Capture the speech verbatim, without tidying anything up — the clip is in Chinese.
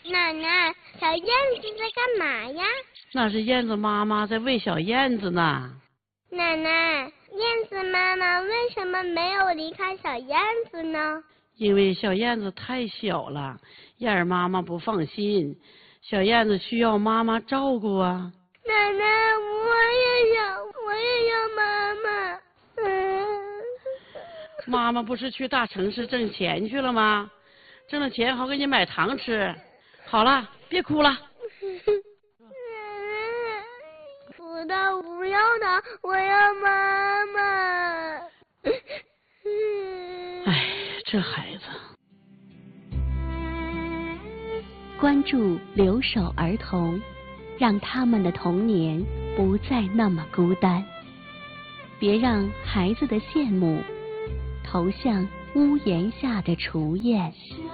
奶奶，小燕子在干嘛呀？ 那是燕子妈妈在喂小燕子呢。 奶奶，燕子妈妈为什么没有离开小燕子呢？ 因为小燕子太小了，燕儿妈妈不放心，小燕子需要妈妈照顾啊。 奶奶，我也要，我也要妈妈。嗯。 妈妈不是去大城市挣钱去了吗？挣了钱好给你买糖吃。好了，别哭了。 不的，不要的，我要妈妈。 哎，这孩子。 关注留守儿童，让他们的童年不再那么孤单。别让孩子的羡慕投向屋檐下的雏燕。